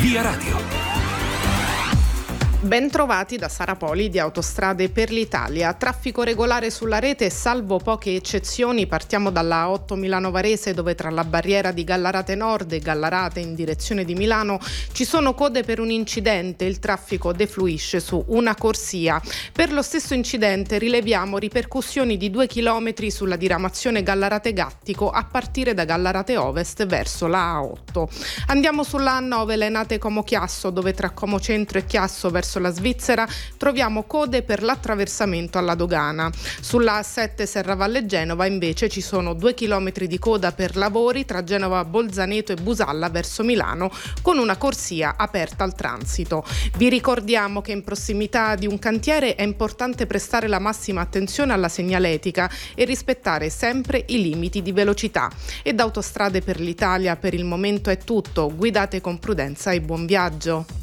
Via Radio. Bentrovati da Sara Poli di Autostrade per l'Italia. Traffico regolare sulla rete, salvo poche eccezioni. Partiamo dalla A8 Milano-Varese, dove tra la barriera di Gallarate Nord e Gallarate in direzione di Milano ci sono code per un incidente. Il traffico defluisce su una corsia. Per lo stesso incidente rileviamo ripercussioni di 2 chilometri sulla diramazione Gallarate-Gattico a partire da Gallarate Ovest verso la A8. Andiamo sulla A9 Lenate Como-Chiasso, dove tra Como Centro e Chiasso verso la Svizzera troviamo code per l'attraversamento alla dogana. Sulla A7 Serravalle Genova invece ci sono 2 chilometri di coda per lavori tra Genova Bolzaneto e Busalla verso Milano, con una corsia aperta al transito. Vi ricordiamo che in prossimità di un cantiere è importante prestare la massima attenzione alla segnaletica e rispettare sempre i limiti di velocità. E da Autostrade per l'Italia per il momento è tutto. Guidate con prudenza e buon viaggio.